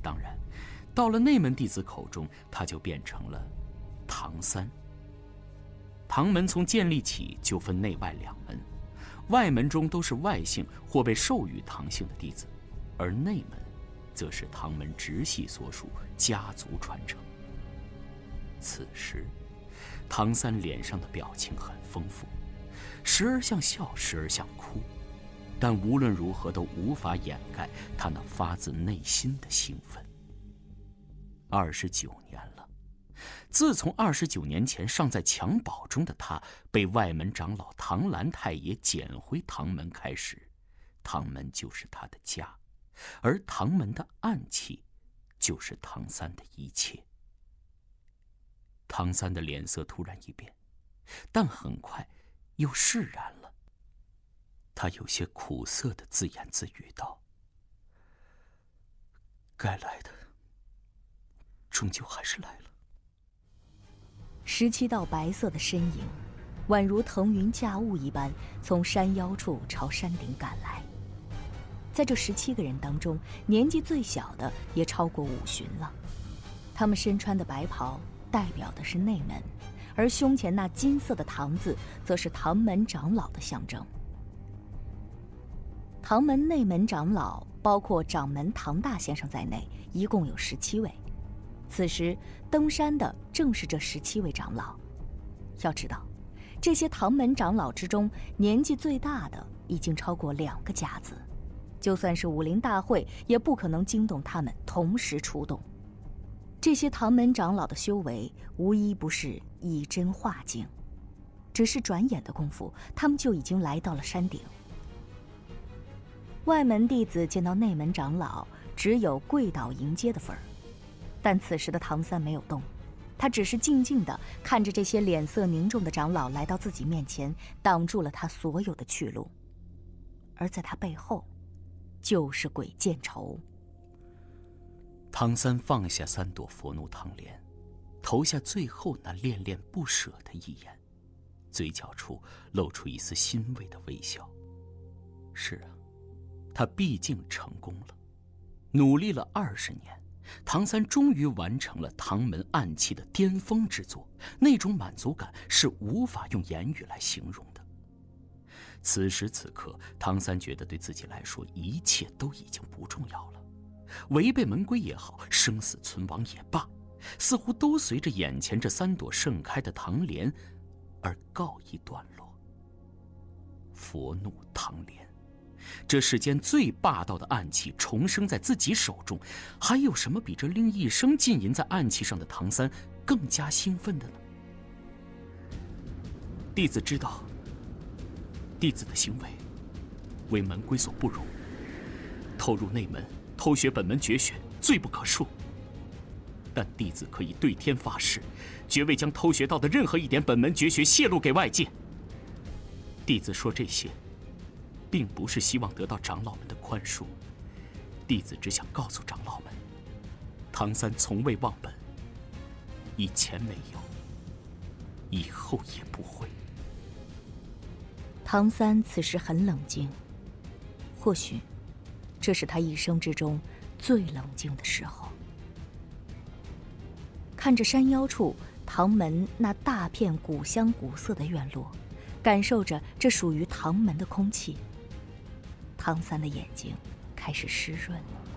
当然，到了内门弟子口中，他就变成了唐三。唐门从建立起就分内外两门，外门中都是外姓或被授予唐姓的弟子，而内门则是唐门直系所属，家族传承。此时，唐三脸上的表情很丰富，时而像笑，时而像哭，但无论如何都无法掩盖他那发自内心的兴奋。29年了，自从29年前尚在襁褓中的他被外门长老唐兰太爷捡回唐门开始，唐门就是他的家，而唐门的暗器就是唐三的一切。唐三的脸色突然一变，但很快又释然了。他有些苦涩地自言自语道：“该来的终究还是来了。 ”17道白色的身影宛如腾云驾雾一般从山腰处朝山顶赶来。在这17个人当中，年纪最小的也超过50旬了。他们身穿的白袍代表的是内门，而胸前那金色的唐字则是唐门长老的象征。唐门内门长老包括掌门唐大先生在内，一共有17位。此时登山的正是这17位长老。要知道，这些唐门长老之中，年纪最大的已经超过2个甲子，就算是武林大会也不可能惊动他们同时出动。这些唐门长老的修为无一不是以真化境，只是转眼的功夫，他们就已经来到了山顶。外门弟子见到内门长老，只有跪倒迎接的份儿。但此时的唐三没有动，他只是静静地看着这些脸色凝重的长老来到自己面前，挡住了他所有的去路。而在他背后，就是鬼见愁。 唐三放下3朵佛怒唐莲，投下最后那恋恋不舍的一眼，嘴角处露出一丝欣慰的微笑。是啊，他毕竟成功了，努力了20年，唐三终于完成了唐门暗器的巅峰之作，那种满足感是无法用言语来形容的。此时此刻，唐三觉得对自己来说，一切都已经不重要了，违背门规也好，生死存亡也罢，似乎都随着眼前这3朵盛开的唐莲而告一段落。佛怒唐莲，这世间最霸道的暗器重生在自己手中，还有什么比这令一生浸淫在暗器上的唐三更加兴奋的呢？弟子知道，弟子的行为为门规所不容，偷入内门，偷学本门绝学，罪不可恕。但弟子可以对天发誓，绝未将偷学到的任何一点本门绝学泄露给外界。弟子说这些，并不是希望得到长老们的宽恕，弟子只想告诉长老们，唐三从未忘本，以前没有，以后也不会。 唐三此时很冷静，或许这是他一生之中最冷静的时候。看着山腰处唐门那大片古香古色的院落，感受着这属于唐门的空气，唐三的眼睛开始湿润。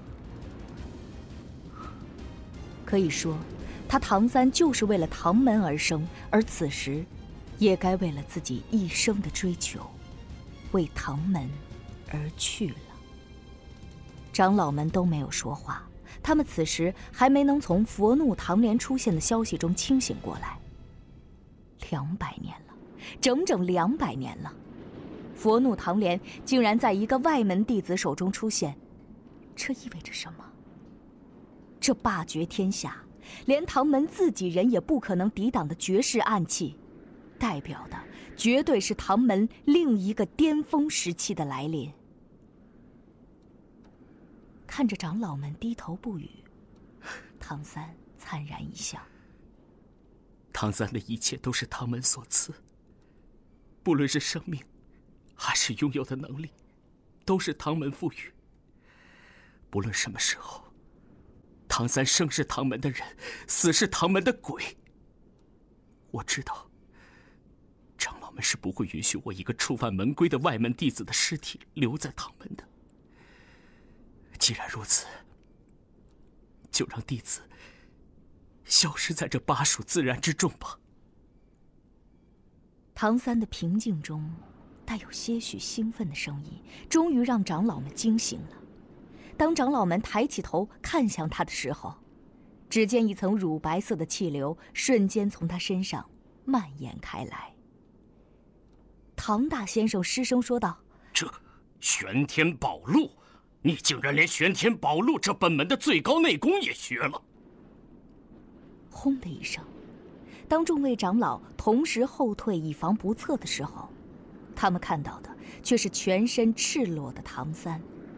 可以说，他唐三就是为了唐门而生，而此时也该为了自己一生的追求，为唐门而去了。长老们都没有说话，他们此时还没能从佛怒唐莲出现的消息中清醒过来。200年了，整整200年了，佛怒唐莲竟然在一个外门弟子手中出现，这意味着什么？这霸绝天下，连唐门自己人也不可能抵挡的绝世暗器，代表的绝对是唐门另一个巅峰时期的来临。看着长老们低头不语，唐三灿然一笑。 唐三的一切都是唐门所赐，不论是生命还是拥有的能力，都是唐门赋予。不论什么时候， 唐三生是唐门的人，死是唐门的鬼。我知道，长老们是不会允许我一个触犯门规的外门弟子的尸体留在唐门的。既然如此，就让弟子消失在这巴蜀自然之中吧。 唐三的平静中带有些许兴奋的声音，终于让长老们惊醒了。当长老们抬起头看向他的时候，只见一层乳白色的气流瞬间从他身上蔓延开来。唐大先生失声说道：“ 这玄天宝录，你竟然连玄天宝录这本门的最高内功也学了！” 轰的一声，当众位长老同时后退以防不测的时候，他们看到的却是全身赤裸的唐三。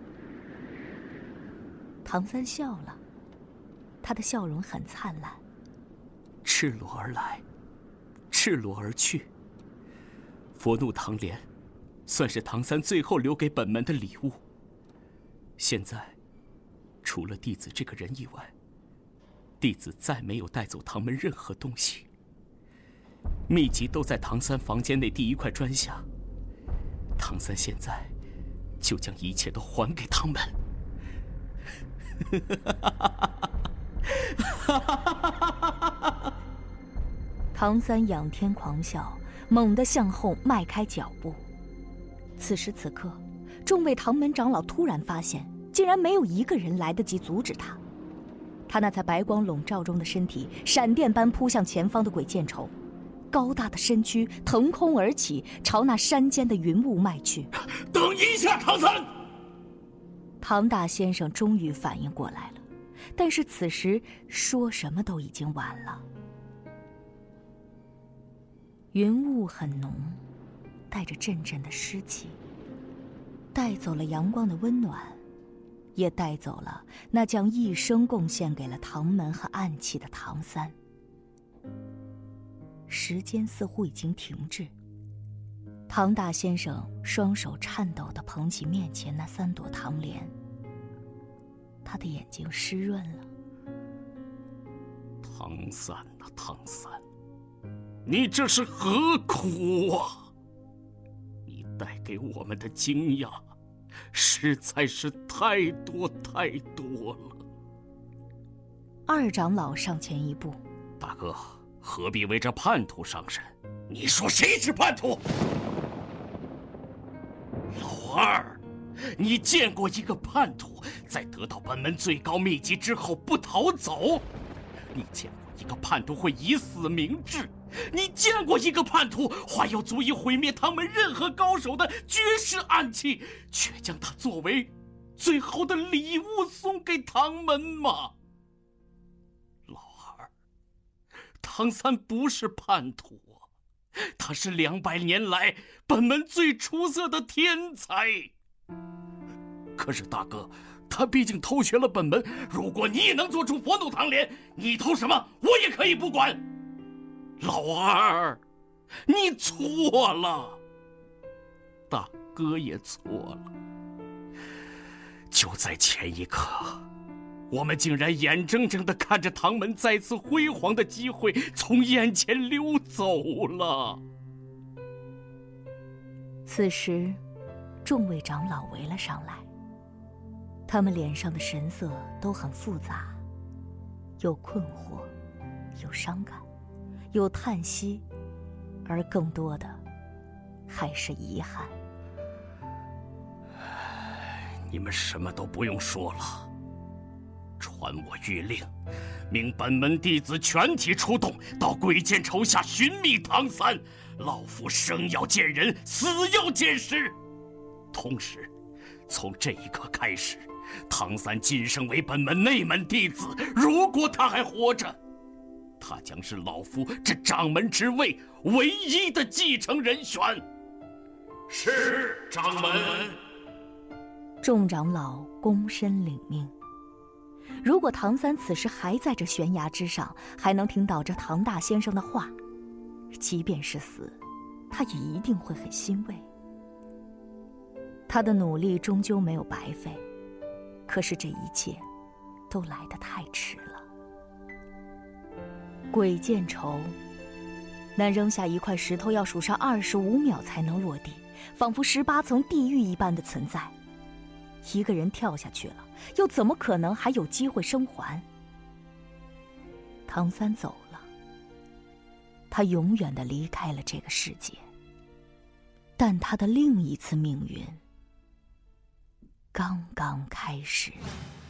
唐三笑了，他的笑容很灿烂。 赤裸而来，赤裸而去。佛怒唐莲，算是唐三最后留给本门的礼物。现在，除了弟子这个人以外，弟子再没有带走唐门任何东西。秘籍都在唐三房间内第一块砖下。唐三现在就将一切都还给唐门。 唐三仰天狂笑，猛地向后迈开脚步。此时此刻，众位唐门长老突然发现，竟然没有一个人来得及阻止他。他那在白光笼罩中的身体，闪电般扑向前方的鬼见愁，高大的身躯腾空而起，朝那山间的云雾迈去。 等一下，唐三！ 唐大先生终于反应过来了，但是此时说什么都已经晚了。云雾很浓，带着阵阵的湿气，带走了阳光的温暖，也带走了那将一生贡献给了唐门和暗器的唐三。时间似乎已经停滞，唐大先生双手颤抖地捧起面前那3朵唐莲，他的眼睛湿润了。 唐三啊，唐三，你这是何苦啊？你带给我们的惊讶，实在是太多太多了。 二长老上前一步：“ 大哥，何必为这叛徒上身？你说谁是叛徒？老二，你见过一个叛徒在得到本门最高秘籍之后不逃走？你见过一个叛徒会以死明志？你见过一个叛徒怀有足以毁灭唐门任何高手的绝世暗器，却将它作为最后的礼物送给唐门吗？老二，唐三不是叛徒啊，他是200年来本门最出色的天才。可是大哥，他毕竟偷学了本门，如果你也能做出佛怒唐莲，你偷什么我也可以不管。老二，你错了，大哥也错了。就在前一刻，我们竟然眼睁睁地看着唐门再次辉煌的机会从眼前溜走了。 此时，众位长老围了上来，他们脸上的神色都很复杂，有困惑，有伤感，有叹息，而更多的还是遗憾。 你们什么都不用说了，传我谕令，命本门弟子全体出动，到鬼剑愁下寻觅唐三。老夫生要见人，死要见尸。同时，从这一刻开始，唐三晋升为本门内门弟子。如果他还活着，他将是老夫这掌门之位唯一的继承人选。是，掌门。 众长老躬身领命。如果唐三此时还在这悬崖之上，还能听到这唐大先生的话，即便是死，他也一定会很欣慰。他的努力终究没有白费，可是这一切都来得太迟了。鬼见愁，那扔下一块石头要数上25秒才能落地，仿佛18层地狱一般的存在。一个人跳下去了，又怎么可能还有机会生还？唐三走了，他永远地离开了这个世界。但他的另一次命运刚刚开始。